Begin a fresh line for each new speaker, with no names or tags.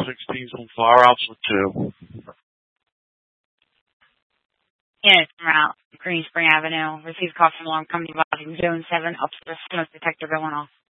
16's on fire. Outlet 2.
Units from route Green Spring Avenue. Received call from alarm company about Zone 7 up to the smoke detector going off.